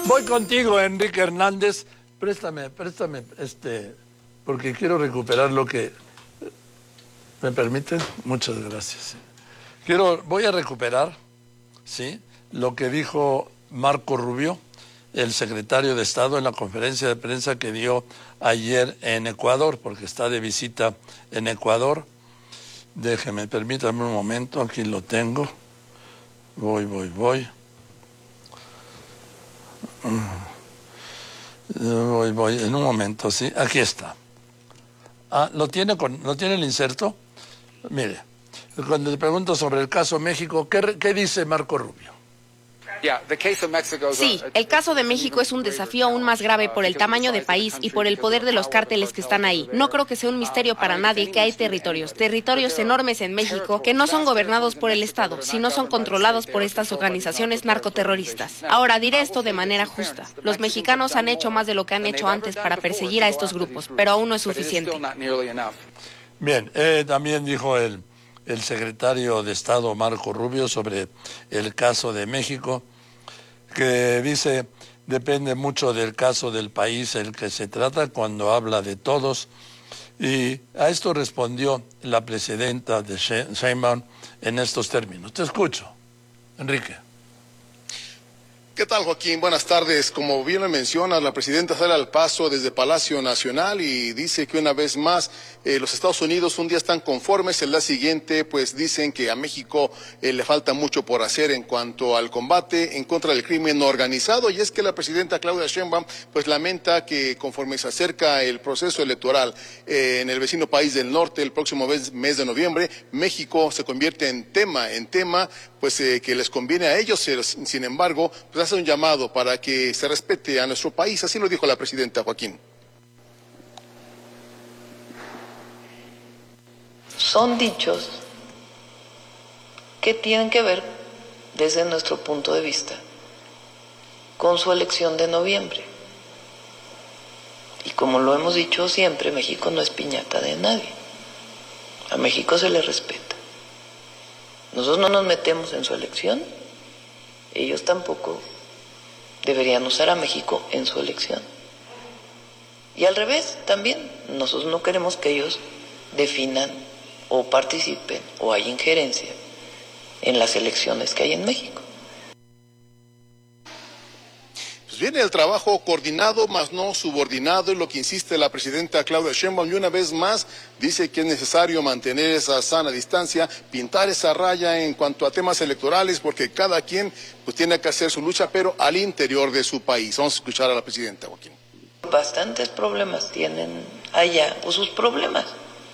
Voy contigo, Enrique Hernández. Préstame, porque quiero recuperar lo que... ¿Me permiten? Muchas gracias. Voy a recuperar, ¿sí?, lo que dijo Marco Rubio, el secretario de Estado, en la conferencia de prensa que dio ayer en Ecuador, porque está de visita en Ecuador. Permítame un momento, aquí lo tengo. Voy. Voy, en un momento, sí, aquí está. ¿Lo tiene el inserto? Mire, cuando le pregunto sobre el caso México, ¿qué dice Marco Rubio? Sí, el caso de México es un desafío aún más grave por el tamaño de país y por el poder de los cárteles que están ahí. No creo que sea un misterio para nadie que hay territorios enormes en México que no son gobernados por el Estado, sino son controlados por estas organizaciones narcoterroristas. Ahora, diré esto de manera justa. Los mexicanos han hecho más de lo que han hecho antes para perseguir a estos grupos, pero aún no es suficiente. Bien, también dijo el secretario de Estado Marco Rubio sobre el caso de México, que dice depende mucho del caso del país el que se trata cuando habla de todos, y a esto respondió la presidenta de Sheinbaum en estos términos. Te escucho, Enrique. ¿Qué tal, Joaquín? Buenas tardes. Como bien lo menciona, la presidenta sale al paso desde Palacio Nacional y dice que una vez más los Estados Unidos un día están conformes, el día siguiente pues dicen que a México le falta mucho por hacer en cuanto al combate en contra del crimen organizado, y es que la presidenta Claudia Sheinbaum pues lamenta que conforme se acerca el proceso electoral en el vecino país del norte el próximo mes de noviembre, México se convierte en tema pues que les conviene a ellos. Sin embargo, pues hace un llamado para que se respete a nuestro país, así lo dijo la presidenta, Joaquín. Son dichos que tienen que ver, desde nuestro punto de vista, con su elección de noviembre. Y como lo hemos dicho siempre, México no es piñata de nadie. A México se le respeta. Nosotros no nos metemos en su elección, ellos tampoco deberían usar a México en su elección. Y al revés, también, nosotros no queremos que ellos definan o participen o hay injerencia en las elecciones que hay en México. Viene el trabajo coordinado, más no subordinado, es lo que insiste la presidenta Claudia Sheinbaum, y una vez más dice que es necesario mantener esa sana distancia, pintar esa raya en cuanto a temas electorales, porque cada quien pues tiene que hacer su lucha, pero al interior de su país. Vamos a escuchar a la presidenta, Joaquín. Bastantes problemas tienen allá, o sus problemas,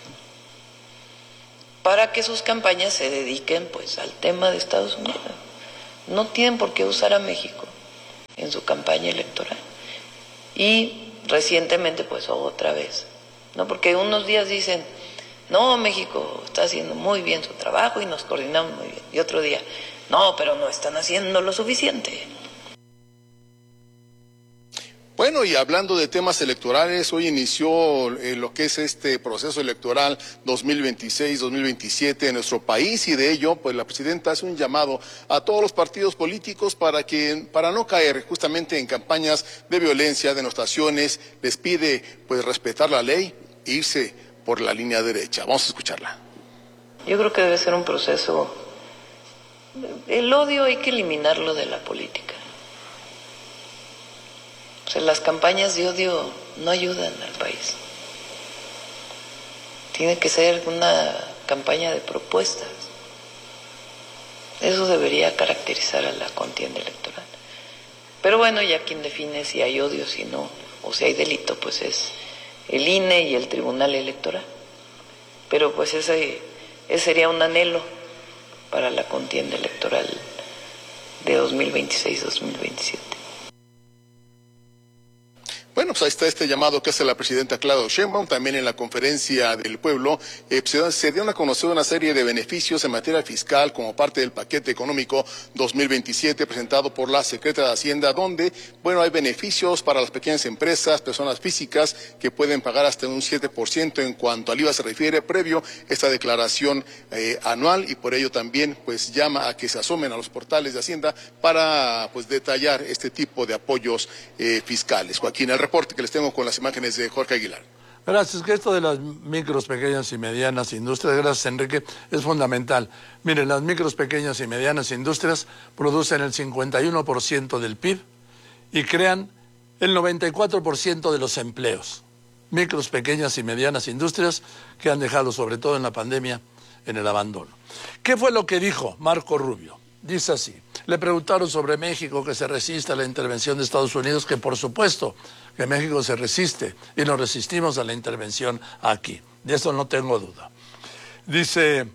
para que sus campañas se dediquen pues al tema de Estados Unidos. No tienen por qué usar a México en su campaña electoral. Y recientemente, pues otra vez, ¿no? Porque unos días dicen, no, México está haciendo muy bien su trabajo y nos coordinamos muy bien. Y otro día, no, pero no están haciendo lo suficiente. Bueno, y hablando de temas electorales, hoy inició lo que es este proceso electoral 2026-2027 en nuestro país, y de ello, pues la presidenta hace un llamado a todos los partidos políticos para no caer justamente en campañas de violencia, denostaciones. Les pide pues respetar la ley e irse por la línea derecha. Vamos a escucharla. Yo creo que debe ser un proceso. El odio hay que eliminarlo de la política. O sea, las campañas de odio no ayudan al país. Tiene que ser una campaña de propuestas. Eso debería caracterizar a la contienda electoral. Pero bueno, ya quien define si hay odio, si no, o si hay delito, pues es el INE y el Tribunal Electoral. Pero pues ese sería un anhelo para la contienda electoral de 2026-2027. Bueno, pues ahí está este llamado que hace la presidenta Claudia Sheinbaum. También en la conferencia del pueblo se dieron a conocer una serie de beneficios en materia fiscal como parte del paquete económico 2027 presentado por la secretaria de Hacienda, donde, bueno, hay beneficios para las pequeñas empresas, personas físicas que pueden pagar hasta un 7% en cuanto al IVA se refiere, previo esta declaración anual, y por ello también pues llama a que se asomen a los portales de Hacienda para pues detallar este tipo de apoyos fiscales. Joaquín, el reporte que les tengo con las imágenes de Jorge Aguilar. Gracias, que esto de las micros, pequeñas y medianas industrias, gracias Enrique, es fundamental. Miren, las micros, pequeñas y medianas industrias producen el 51% del PIB y crean el 94% de los empleos. Micros, pequeñas y medianas industrias que han dejado, sobre todo en la pandemia, en el abandono. ¿Qué fue lo que dijo Marco Rubio? Dice así, le preguntaron sobre México, que se resiste a la intervención de Estados Unidos, que por supuesto que México se resiste y nos resistimos a la intervención aquí. De eso no tengo duda. Dice,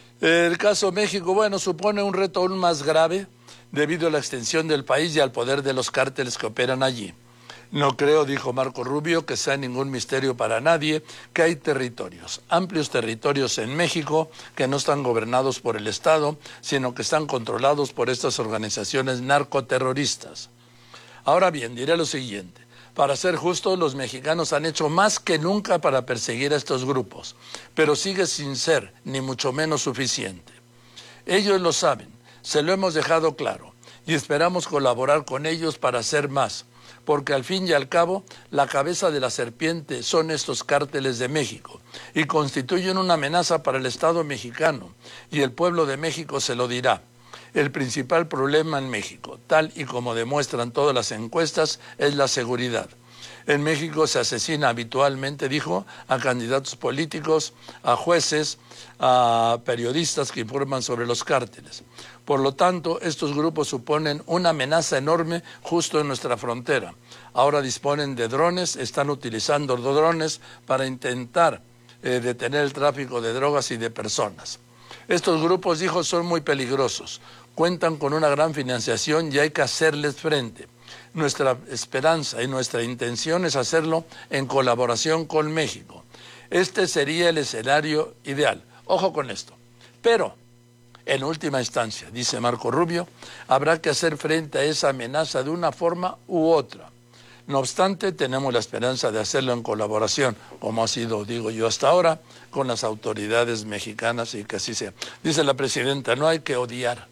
el caso México, bueno, supone un reto aún más grave debido a la extensión del país y al poder de los cárteles que operan allí. No creo, dijo Marco Rubio, que sea ningún misterio para nadie que hay territorios, amplios territorios en México que no están gobernados por el Estado, sino que están controlados por estas organizaciones narcoterroristas. Ahora bien, diré lo siguiente. Para ser justo, los mexicanos han hecho más que nunca para perseguir a estos grupos, pero sigue sin ser ni mucho menos suficiente. Ellos lo saben, se lo hemos dejado claro, y esperamos colaborar con ellos para hacer más, porque al fin y al cabo, la cabeza de la serpiente son estos cárteles de México, y constituyen una amenaza para el Estado mexicano, y el pueblo de México se lo dirá. El principal problema en México, tal y como demuestran todas las encuestas, es la seguridad. En México se asesina habitualmente, dijo, a candidatos políticos, a jueces, a periodistas que informan sobre los cárteles. Por lo tanto, estos grupos suponen una amenaza enorme justo en nuestra frontera. Ahora disponen de drones, están utilizando drones para intentar detener el tráfico de drogas y de personas. Estos grupos, dijo, son muy peligrosos. Cuentan con una gran financiación y hay que hacerles frente. Nuestra esperanza y nuestra intención es hacerlo en colaboración con México. Este sería el escenario ideal. Ojo con esto. Pero, en última instancia, dice Marco Rubio, habrá que hacer frente a esa amenaza de una forma u otra. No obstante, tenemos la esperanza de hacerlo en colaboración, como ha sido, digo yo, hasta ahora, con las autoridades mexicanas y que así sea. Dice la presidenta, no hay que odiar.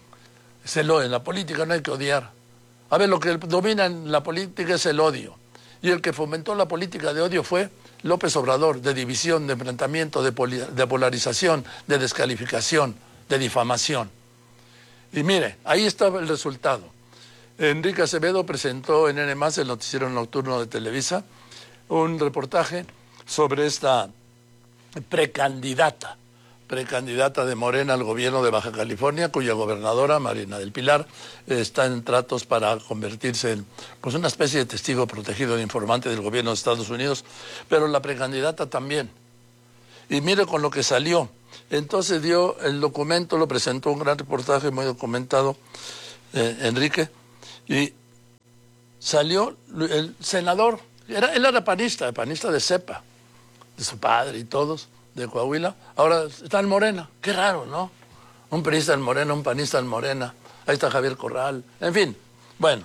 En la política no hay que odiar. A ver, lo que domina en la política es el odio. Y el que fomentó la política de odio fue López Obrador, de división, de enfrentamiento, de polarización, de descalificación, de difamación. Y mire, ahí estaba el resultado. Enrique Acevedo presentó en N+, el noticiero nocturno de Televisa, un reportaje sobre esta precandidata de Morena al gobierno de Baja California, cuya gobernadora, Marina del Pilar, está en tratos para convertirse en pues, una especie de testigo protegido de informante del gobierno de Estados Unidos, pero la precandidata también. Y mire con lo que salió. Entonces dio el documento, lo presentó un gran reportaje muy documentado, Enrique, y salió el senador, él era panista de cepa, de su padre y todos, de Coahuila, ahora está en Morena, qué raro, ¿no? Un priista en Morena, un panista en Morena, ahí está Javier Corral, en fin, bueno.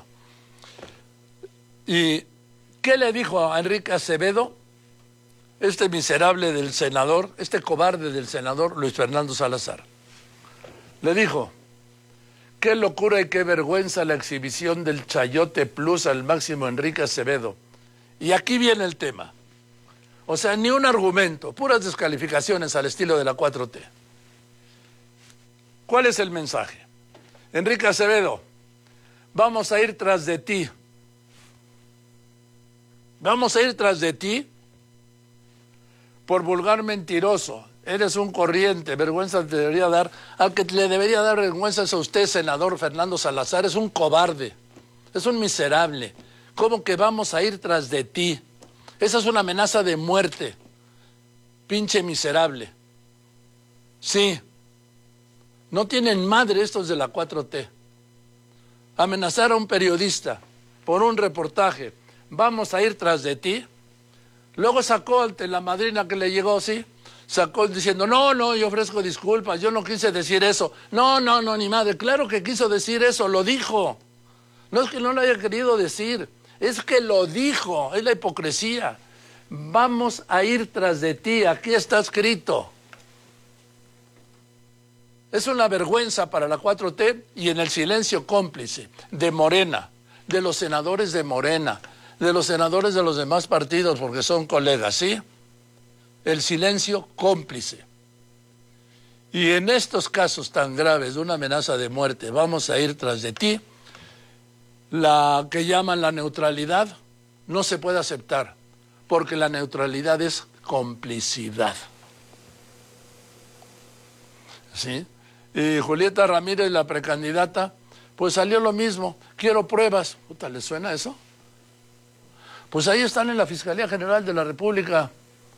¿Y qué le dijo a Enrique Acevedo? Este miserable del senador, este cobarde del senador Luis Fernando Salazar. Le dijo, qué locura y qué vergüenza la exhibición del Chayote Plus al máximo Enrique Acevedo. Y aquí viene el tema. O sea, ni un argumento, puras descalificaciones al estilo de la 4T. ¿Cuál es el mensaje? Enrique Acevedo, vamos a ir tras de ti. Vamos a ir tras de ti por vulgar mentiroso. Eres un corriente, vergüenza te debería dar. Al que le debería dar vergüenza es a usted, senador Fernando Salazar. Es un cobarde, es un miserable. ¿Cómo que vamos a ir tras de ti? Esa es una amenaza de muerte. Pinche miserable. Sí. No tienen madre estos de la 4T. Amenazar a un periodista por un reportaje vamos a ir tras de ti. Luego sacó ante la madrina que le llegó, sí, sacó diciendo, no, yo ofrezco disculpas, yo no quise decir eso. No, ni madre, claro que quiso decir eso, lo dijo. No es que no lo haya querido decir, es que lo dijo, es la hipocresía. Vamos a ir tras de ti, aquí está escrito. Es una vergüenza para la 4T y en el silencio cómplice de Morena, de los senadores de Morena, de los senadores de los demás partidos, porque son colegas, ¿sí? El silencio cómplice. Y en estos casos tan graves de una amenaza de muerte, vamos a ir tras de ti, la que llaman la neutralidad no se puede aceptar, porque la neutralidad es complicidad. ¿Sí? Y Julieta Ramírez, la precandidata, pues salió lo mismo, quiero pruebas. Puta, ¿les suena eso? Pues ahí están en la Fiscalía General de la República.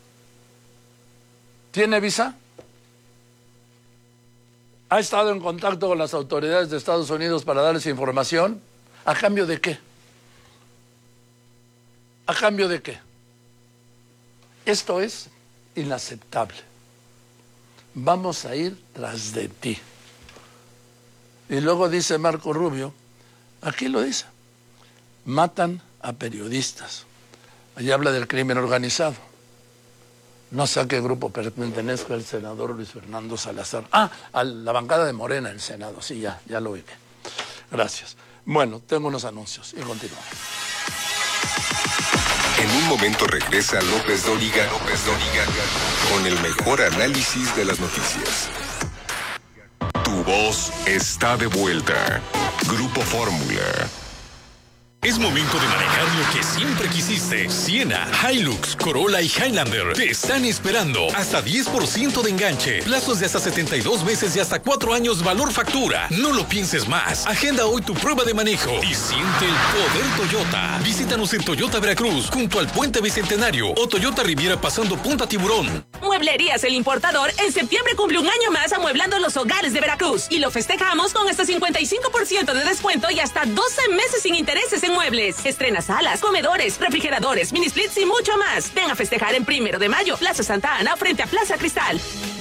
¿Tiene visa? ¿Ha estado en contacto con las autoridades de Estados Unidos para darles información? ¿A cambio de qué? ¿A cambio de qué? Esto es inaceptable. Vamos a ir tras de ti. Y luego dice Marco Rubio, aquí lo dice, matan a periodistas. Allí habla del crimen organizado. No sé a qué grupo pertenezca el senador Luis Fernando Salazar. A la bancada de Morena, el Senado. Sí, ya lo oí. Gracias. Bueno, tengo unos anuncios y continuamos. En un momento regresa López Dóriga con el mejor análisis de las noticias. Tu voz está de vuelta. Grupo Fórmula. Es momento de manejar lo que siempre quisiste. Siena, Hilux, Corolla y Highlander te están esperando. Hasta 10% de enganche. Plazos de hasta 72 meses y hasta 4 años valor factura. No lo pienses más. Agenda hoy tu prueba de manejo y siente el poder Toyota. Visítanos en Toyota Veracruz, junto al Puente Bicentenario o Toyota Riviera pasando Punta Tiburón. Mueblerías El Importador en septiembre cumple un año más amueblando los hogares de Veracruz. Y lo festejamos con hasta 55% de descuento y hasta 12 meses sin intereses en muebles. Estrena salas, comedores, refrigeradores, mini splits y mucho más. Ven a festejar en 1 de mayo, Plaza Santa Ana, frente a Plaza Cristal.